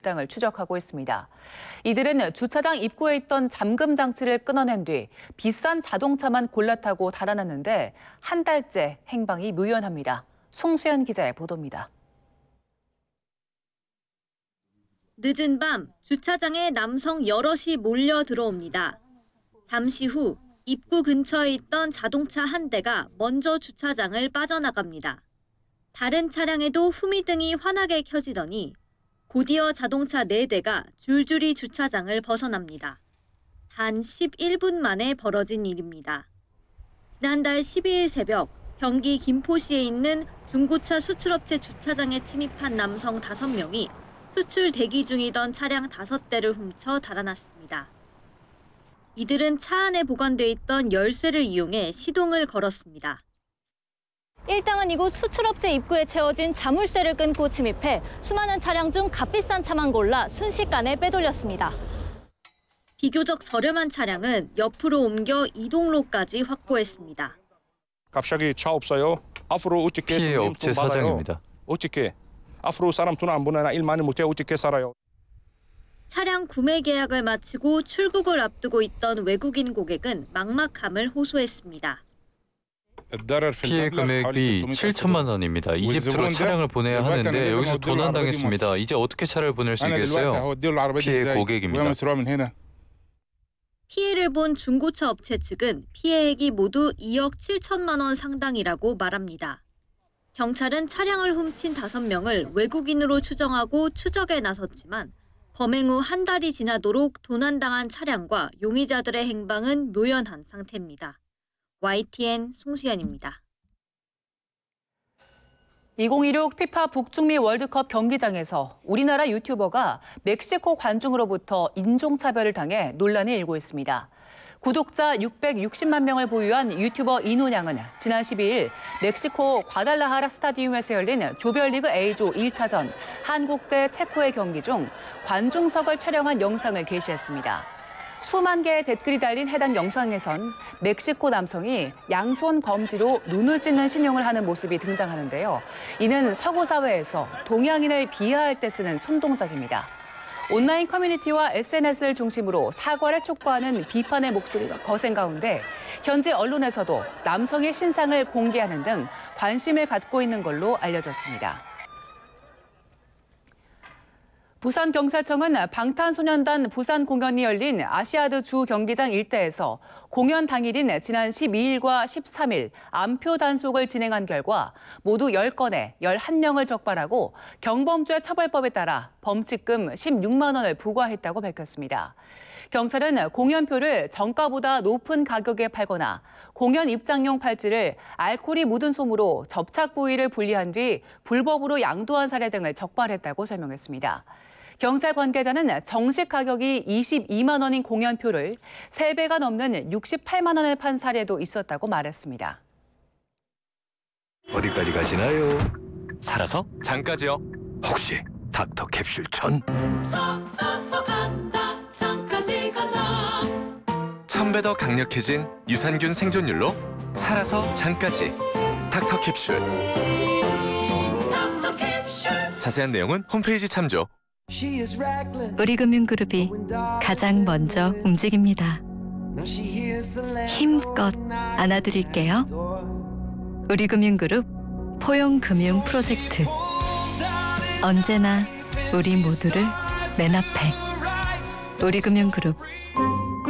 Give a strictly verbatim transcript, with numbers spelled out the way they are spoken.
당을 추적하고 있습니다. 이들은 주차장 입구에 있던 잠금 장치를 끊어낸 뒤 비싼 자동차만 골라 타고 달아났는데 한 달째 행방이 묘연합니다. 송수연 기자의 보도입니다. 늦은 밤 주차장에 남성 여럿이 몰려 들어옵니다. 잠시 후 입구 근처에 있던 자동차 한 대가 먼저 주차장을 빠져나갑니다. 다른 차량에도 후미등이 환하게 켜지더니 곧이어 자동차 네 대가 줄줄이 주차장을 벗어납니다. 단 십일 분 만에 벌어진 일입니다. 지난달 십이 일 새벽 경기 김포시에 있는 중고차 수출업체 주차장에 침입한 남성 다섯 명이 수출 대기 중이던 차량 다섯 대를 훔쳐 달아났습니다. 이들은 차 안에 보관돼 있던 열쇠를 이용해 시동을 걸었습니다. 일당은 이곳 수출업체 입구에 채워진 자물쇠를 끊고 침입해 수많은 차량 중 값비싼 차만 골라 순식간에 빼돌렸습니다. 비교적 저렴한 차량은 옆으로 옮겨 이동로까지 확보했습니다. 갑자기 차 없어요. 앞으로 어떻게 피해 업체 사장입니다. 어떻게 앞으로 사람 돈 안 보내나 일 많이 못해 어떻게 살아요. 차량 구매 계약을 마치고 출국을 앞두고 있던 외국인 고객은 막막함을 호소했습니다. 피해 금액이 칠천만 원입니다. 이집트로 차량을 보내야 하는데 여기서 도난당했습니다. 이제 어떻게 차를 보낼 수 있겠어요? 피해 고객입니다. 피해를 본 중고차 업체 측은 피해액이 모두 이억 칠천만 원 상당이라고 말합니다. 경찰은 차량을 훔친 다섯 명을 외국인으로 추정하고 추적에 나섰지만 범행 후 한 달이 지나도록 도난당한 차량과 용의자들의 행방은 묘연한 상태입니다. 와이티엔 송수연입니다. 이천이십육 피파 북중미 월드컵 경기장에서 우리나라 유튜버가 멕시코 관중으로부터 인종차별을 당해 논란이 일고 있습니다. 구독자 육백육십만 명을 보유한 유튜버 이눈양은 지난 십이 일 멕시코 과달라하라 스타디움에서 열린 조별리그 A조 일 차전 한국 대 체코의 경기 중 관중석을 촬영한 영상을 게시했습니다. 수만 개의 댓글이 달린 해당 영상에선 멕시코 남성이 양손 검지로 눈을 찢는 신용을 하는 모습이 등장하는데요. 이는 서구 사회에서 동양인을 비하할 때 쓰는 손동작입니다. 온라인 커뮤니티와 에스엔에스를 중심으로 사과를 촉구하는 비판의 목소리가 거센 가운데 현지 언론에서도 남성의 신상을 공개하는 등 관심을 갖고 있는 걸로 알려졌습니다. 부산경찰청은 방탄소년단 부산 공연이 열린 아시아드 주 경기장 일대에서 공연 당일인 지난 십이 일과 십삼 일 암표 단속을 진행한 결과 모두 열 건에 열한 명을 적발하고 경범죄 처벌법에 따라 범칙금 십육만 원을 부과했다고 밝혔습니다. 경찰은 공연표를 정가보다 높은 가격에 팔거나 공연 입장용 팔찌를 알코올이 묻은 솜으로 접착 부위를 분리한 뒤 불법으로 양도한 사례 등을 적발했다고 설명했습니다. 경찰 관계자는 정식 가격이 이십이만 원인 공연표를 세 배가 넘는 육십팔만 원에 판 사례도 있었다고 말했습니다. 어디까지 가시나요? 살아서 장까지요. 혹시 닥터 캡슐 천? 살아서 간다 장까지 간다. 천 배 더 강력해진 유산균 생존율로 살아서 장까지 닥터 캡슐. 닥터 캡슐. 자세한 내용은 홈페이지 참조. 우리금융그룹이 가장 먼저 움직입니다. 힘껏 안아드릴게요. 우리금융그룹 포용금융 프로젝트. 언제나 우리 모두를 맨 앞에. 우리금융그룹.